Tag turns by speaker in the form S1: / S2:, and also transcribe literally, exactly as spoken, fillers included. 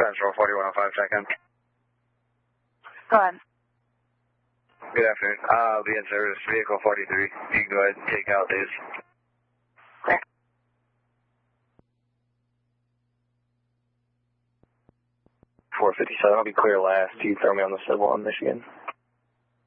S1: Central forty-one oh five, check in.
S2: Go ahead.
S1: Good afternoon. Uh, I'll be in service, vehicle forty-three. You can go ahead and take out these.
S2: Clear.
S3: four fifty-seven, I'll be clear last. You throw me on the civil on Michigan.